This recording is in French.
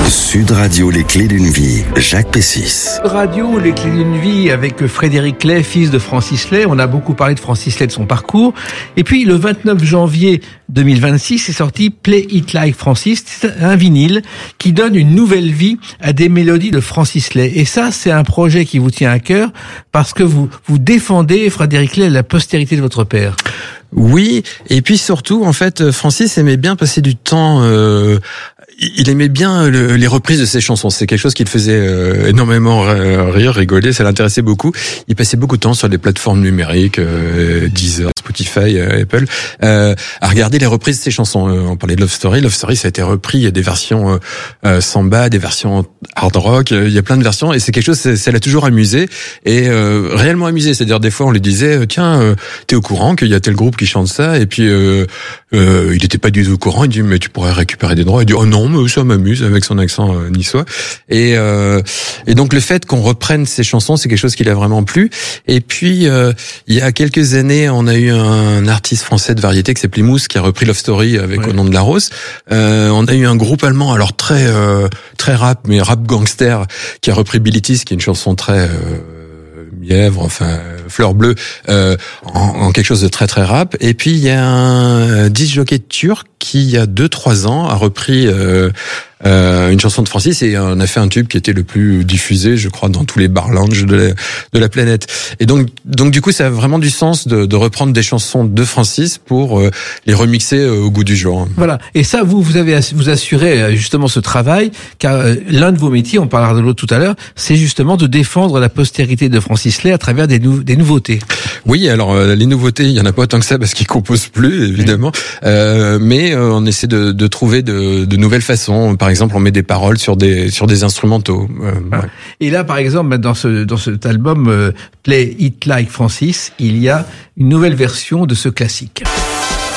Sud Radio, les clés d'une vie, Jacques Pessis. Radio, les clés d'une vie avec Frédéric Lay, fils de Francis Lay. On a beaucoup parlé de Francis Lay, de son parcours. Et puis, le 29 janvier 2026 est sorti Play It Like Francis. C'est un vinyle qui donne une nouvelle vie à des mélodies de Francis Lay. Et ça, c'est un projet qui vous tient à cœur parce que vous défendez, Frédéric Lay, la postérité de votre père. Oui, et puis surtout, en fait, Francis aimait bien passer du temps... il aimait bien les reprises de ses chansons. C'est quelque chose qui le faisait énormément rire, rigoler. Ça l'intéressait beaucoup. Il passait beaucoup de temps sur les plateformes numériques, Deezer, Spotify, Apple, à regarder les reprises de ses chansons. On parlait de Love Story. Love Story, ça a été repris. Il y a des versions samba, des versions hard rock. Il y a plein de versions. Et c'est quelque chose, ça l'a toujours amusé. Et réellement amusé. C'est-à-dire, des fois, on lui disait, tiens, t'es au courant qu'il y a tel groupe qui chante ça? Et puis, il n'était pas du tout au courant. Il dit, mais tu pourrais récupérer des droits. Il dit, oh non, mais ça m'amuse, avec son accent niçois. Et donc le fait qu'on reprenne ces chansons, c'est quelque chose qui l'a vraiment plu. Et puis il y a quelques années, on a eu un artiste français de variété qui s'appelait Mousse, qui a repris Love Story avec Au nom de la rose. On a eu un groupe allemand, alors très rap, mais rap gangster, qui a repris Billie Tease, qui est une chanson très mièvre, enfin fleur bleue, en quelque chose de très très rap. Et puis il y a un disc jockey turc qui, il y a 2-3 ans, a repris une chanson de Francis et on a fait un tube qui était le plus diffusé, je crois, dans tous les bar lounge de la planète. Et donc du coup, ça a vraiment du sens de reprendre des chansons de Francis pour les remixer au goût du jour. Voilà. Et ça, vous assurez justement ce travail, car l'un de vos métiers, on parlera de l'autre tout à l'heure, c'est justement de défendre la postérité de Francis Lay à travers des nouveautés. Oui, alors les nouveautés, il y en a pas autant que ça parce qu'il compose plus, évidemment, mais on essaie de trouver de nouvelles façons. Par exemple, on met des paroles sur des instrumentaux. Ouais. Et là, par exemple, dans cet album Play It Like Francis, il y a une nouvelle version de ce classique.